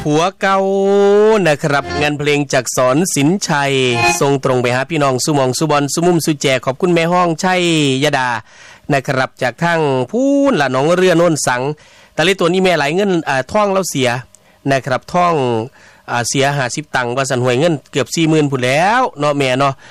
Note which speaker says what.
Speaker 1: ผัวเก่านะครับงานเพลงจากสอนสินชัยส่งตรงไปหาพี่น้องสุมองสุบอนสุมุมสุแจขอบคุณแม่ห้องชัยยดานะครับจากทางพูนละน้องเรือโน่นสังแต่เลยตัวนี้แม่หลายเงินท่องแล้วเสียนะครับท่องเสีย50 ตังค์ว่าสันหวยเงินเกือบ 40,000 พุ่นแล้วเนาะแม่เนาะ